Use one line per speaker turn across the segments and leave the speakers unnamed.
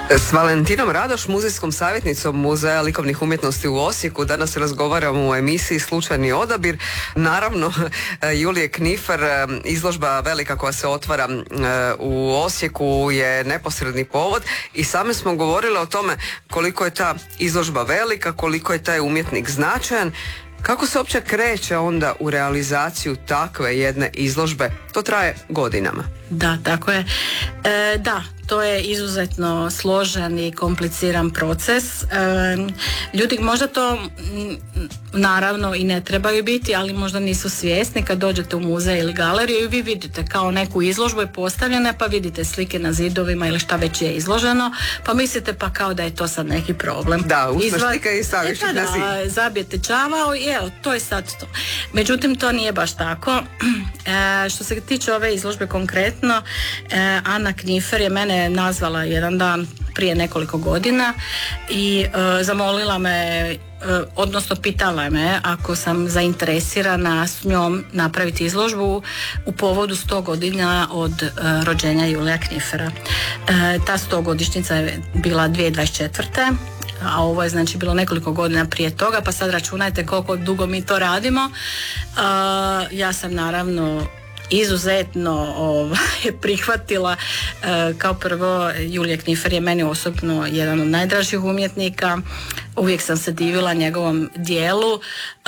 S Valentinom Radoš, muzejskom savjetnicom Muzeja likovnih umjetnosti u Osijeku, danas razgovaramo u emisiji Slučajni odabir. Naravno, Julije Knifer, izložba velika koja se otvara u Osijeku je neposredni povod i sami smo govorili o tome koliko je ta izložba velika, koliko je taj umjetnik značajan. Kako se uopće kreće onda u realizaciju takve jedne izložbe? To traje godinama.
Da, tako je. Da, to je izuzetno složen i kompliciran proces. Ljudi možda to naravno i ne trebaju biti, ali možda nisu svjesni. Kad dođete u muzej ili galeriju i vi vidite kao neku izložbu je postavljena, pa vidite slike na zidovima ili šta već je izloženo, pa mislite pa kao da je to sad neki problem.
Da, uzmeš slike i staviš ih na zid.
Zabijete čavao i evo, to je sad to. Međutim, to nije baš tako. Što se tiče ove izložbe konkretno, Ana Knifer je mene nazvala jedan dan prije nekoliko godina i zamolila me, odnosno pitala me ako sam zainteresirana s njom napraviti izložbu u povodu 100 godina od rođenja Julija Knifera. Ta 100-godišnjica je bila 2024. a ovo je znači bilo nekoliko godina prije toga, pa sad računajte koliko dugo mi to radimo. Ja sam naravno izuzetno prihvatila. Kao prvo, Julije Knifer je meni osobno jedan od najdražih umjetnika. Uvijek sam se divila njegovom dijelu.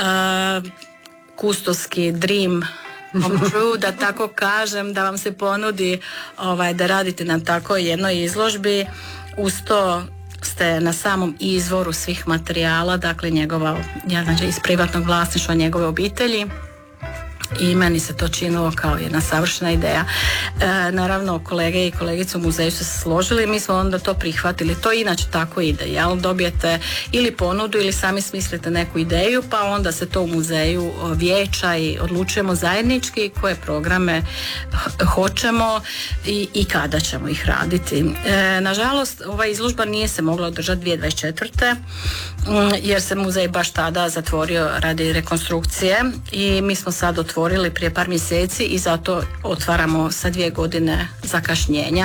Kustoski dream come true, da tako kažem, da vam se ponudi da radite na tako jednoj izložbi. Uz to ste na samom izvoru svih materijala, dakle znači iz privatnog vlasništva njegove obitelji. I meni se to činilo kao jedna savršena ideja. Naravno, kolege i kolegice u muzeju su se složili, mi smo onda to prihvatili. To inače tako ide, jel? Dobijete ili ponudu ili sami smislite neku ideju, pa onda se to u muzeju vijeća i odlučujemo zajednički koje programe hoćemo i kada ćemo ih raditi. Nažalost, ova izložba nije se mogla održati 2024. jer se muzej baš tada zatvorio radi rekonstrukcije i mi smo sad otvorili prije par mjeseci i zato otvaramo sa 2 godine zakašnjenja.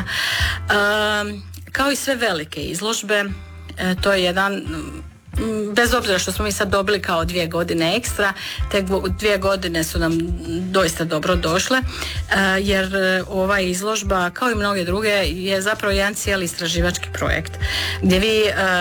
Kao i sve velike izložbe, to je jedan, bez obzira što smo mi sad dobili kao 2 godine ekstra, te 2 godine su nam doista dobro došle, jer ova izložba, kao i mnoge druge, je zapravo jedan cijeli istraživački projekt gdje vi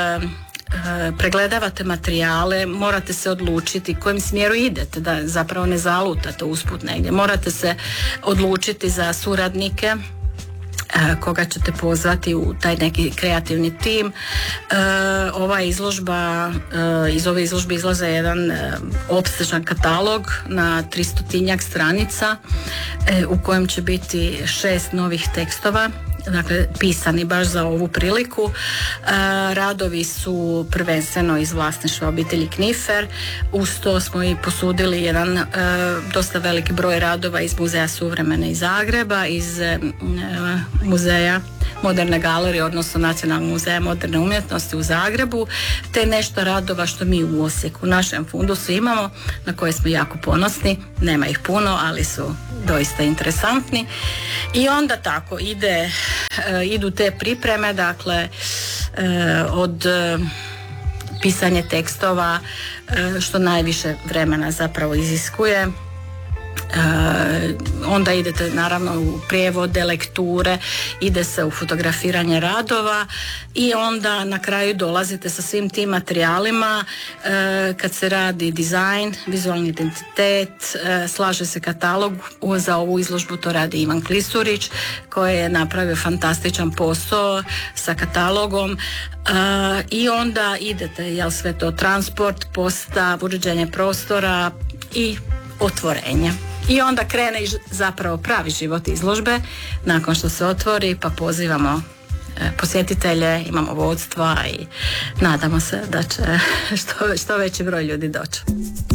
pregledavate materijale, morate se odlučiti kojim smjeru idete, da zapravo ne zalutate usput negdje. Morate se odlučiti za suradnike koga ćete pozvati u taj neki kreativni tim. Ova izložba, iz ove izložbe izlaze jedan opsežan katalog na 300-tinjak stranica u kojem će biti 6 novih tekstova, dakle pisani baš za ovu priliku. Radovi su prvenstveno iz vlasništva obitelji Knifer. Uz to smo i posudili jedan dosta veliki broj radova iz Muzeja suvremene iz Zagreba, iz Muzeja Moderne galerije, odnosno Nacionalnog muzeja moderne umjetnosti u Zagrebu, te nešto radova što mi u Osijeku, u našem fundusu imamo, na koje smo jako ponosni. Nema ih puno, ali su doista interesantni. I onda tako idu te pripreme, dakle od pisanje tekstova, što najviše vremena zapravo iziskuje. Onda idete naravno u prijevode, lekture, ide se u fotografiranje radova i onda na kraju dolazite sa svim tim materijalima. Kad se radi dizajn, vizualni identitet, slaže se katalog. Za ovu izložbu to radi Ivan Klisurić koji je napravio fantastičan posao sa katalogom. I onda idete, sve to transport, postav, uređenje prostora i otvorenje. I onda krene zapravo pravi život izložbe nakon što se otvori, pa pozivamo posjetitelje, imamo vodstva i nadamo se da će što veći broj ljudi doći.